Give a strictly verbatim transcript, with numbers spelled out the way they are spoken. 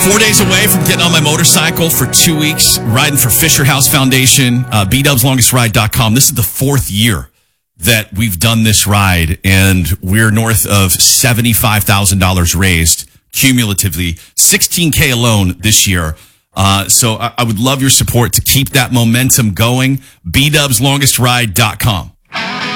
Four days away from getting on my motorcycle for two weeks, riding for Fisher House Foundation, uh, b dubs longest ride dot com. This is the fourth year that we've done this ride, and we're north of seventy-five thousand dollars raised cumulatively, sixteen K alone this year. Uh, so I, I would love your support to keep that momentum going. b dubs longest ride dot com.